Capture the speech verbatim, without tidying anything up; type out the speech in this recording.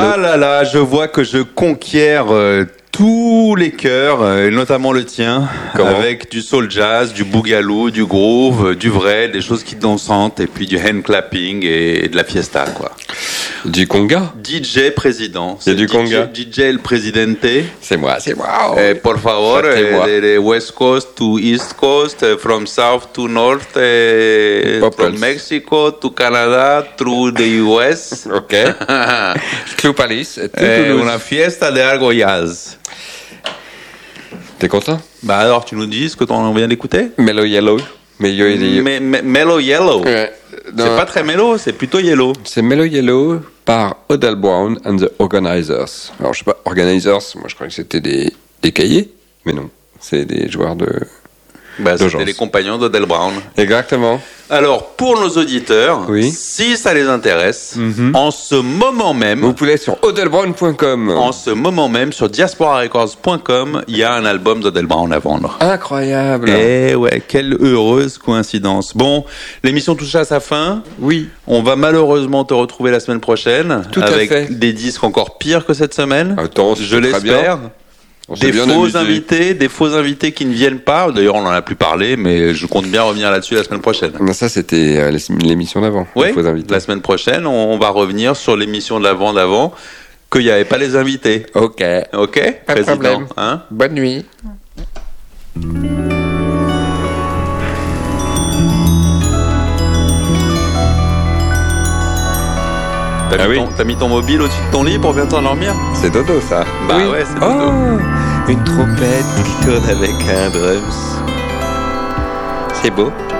Ah là là, je vois que je conquiers euh, tous les cœurs, euh, notamment le tien, Comment avec du soul jazz, du boogaloo, du groove, euh, du vrai, des choses qui dansantes, et puis du hand clapping et, et de la fiesta, quoi. Du conga. D J président. Il y a du D J, conga. D J el presidente. C'est moi, c'est moi. Eh, por favor, Ça, c'est moi. eh, de, de West Coast to East Coast, eh, from South to North, eh, Popples. from Mexico to Canada, through the U S. Ok. Clou Palace. Eh, una fiesta de algo jazz. T'es content? Bah alors, tu nous dis ce que t'en vient d'écouter? Mellow Yellow. Mellow Yellow. Me- me- Mellow Yellow. Ouais. C'est Non, pas très mellow, c'est plutôt yellow. C'est Mellow Yellow par Odell Brown and the Organizers. Alors, je sais pas, Organizers, moi je croyais que c'était des, des cahiers, mais non, c'est des joueurs de... Bah, c'était D'urgence. les compagnons d'Odell Brown. Exactement. Alors, pour nos auditeurs, Oui. si ça les intéresse, Mhm. en ce moment même, Vous pouvez aller sur odell brown point com. en ce moment même, sur diaspora records point com, il y a un album d'Odell Brown à vendre. Incroyable. Eh ouais, quelle heureuse coïncidence. Bon, l'émission touche à sa fin. Oui. On va malheureusement te retrouver la semaine prochaine Tout à avec fait. des disques encore pires que cette semaine. Attends, je c'est très l'espère. bien. On s'est Des bien faux amusé. invités, des faux invités qui ne viennent pas. D'ailleurs, on en a plus parlé, mais je compte bien revenir là-dessus la semaine prochaine. Mais ça, c'était euh, l'émission d'avant. Oui, les faux invités. la semaine prochaine, on va revenir sur l'émission de l'avant d'avant, qu'il n'y avait pas les invités. Ok. Ok, Pas de président, problème. hein? Bonne nuit. T'as Ah mis, oui. ton- t'as mis ton mobile au-dessus de ton lit pour bien t'endormir? C'est dodo, ça. Bah ouais, c'est dodo. Oh, une trompette qui tourne avec un drums. C'est beau.